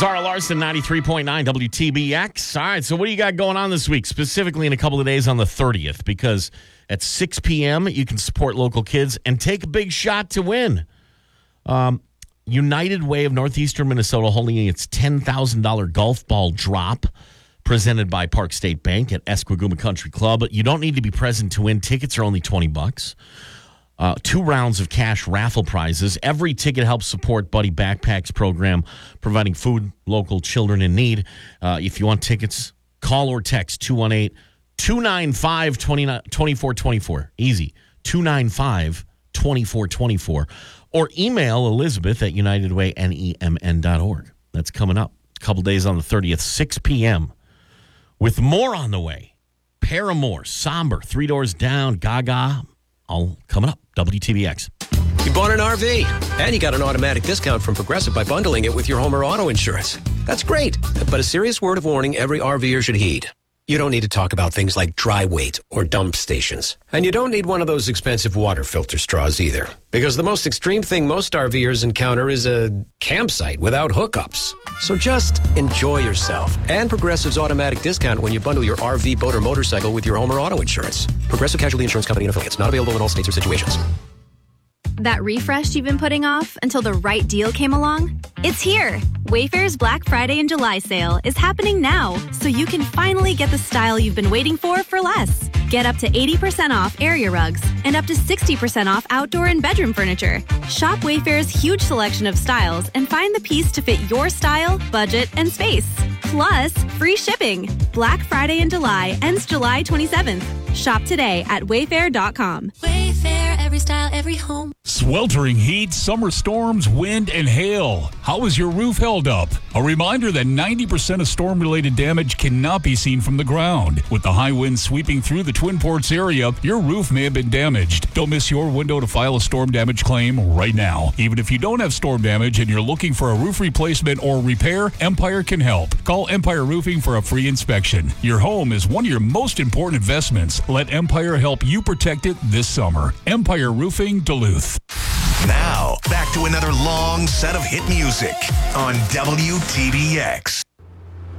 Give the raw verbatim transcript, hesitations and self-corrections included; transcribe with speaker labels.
Speaker 1: Zara Larson, ninety-three point nine W T B X. All right, so what do you got going on this week, specifically in a couple of days on the thirtieth? Because at six p.m., you can support local kids and take a big shot to win. Um, United Way of Northeastern Minnesota holding its ten thousand dollars golf ball drop presented by Park State Bank at Esquiguma Country Club. You don't need to be present to win. Tickets are only twenty bucks. Uh, two rounds of cash raffle prizes. Every ticket helps support Buddy Backpacks program, providing food local children in need. Uh, if you want tickets, call or text two one eight, two nine five, two four two four. Easy. two nine five, two four two four. Or email Elizabeth at united way nemn dot org. That's coming up a couple days on the thirtieth, six p.m. With more on the way. Paramore, Somber, Three Doors Down, Gaga, all coming up. W T B X.
Speaker 2: You bought an R V, and you got an automatic discount from Progressive by bundling it with your home or auto insurance. That's great, but a serious word of warning every RVer should heed. You don't need to talk about things like dry weight or dump stations. And you don't need one of those expensive water filter straws either. Because the most extreme thing most RVers encounter is a campsite without hookups. So just enjoy yourself. And Progressive's automatic discount when you bundle your R V, boat, or motorcycle with your home or auto insurance. Progressive Casualty Insurance Company and affiliates. Not available in all states or situations.
Speaker 3: That refresh you've been putting off until the right deal came along? It's here! Wayfair's Black Friday and July sale is happening now, so you can finally get the style you've been waiting for for less. Get up to eighty percent off area rugs and up to sixty percent off outdoor and bedroom furniture. Shop Wayfair's huge selection of styles and find the piece to fit your style, budget, and space. Plus, free shipping. Black Friday in July ends July twenty-seventh. Shop today at wayfair dot com.
Speaker 4: Wayfair, every style, every home.
Speaker 5: Sweltering heat, summer storms, wind, and hail. How is your roof held up? A reminder that ninety percent of storm-related damage cannot be seen from the ground. With the high winds sweeping through the Twin Ports area, your roof may have been damaged. Don't miss your window to file a storm damage claim right now. Even if you don't have storm damage and you're looking for a roof replacement or repair, Empire can help. Call Empire Roofing for a free inspection. Your home is one of your most important investments. Let Empire help you protect it this summer. Empire Roofing, Duluth.
Speaker 6: Now, back to another long set of hit music on W T B X.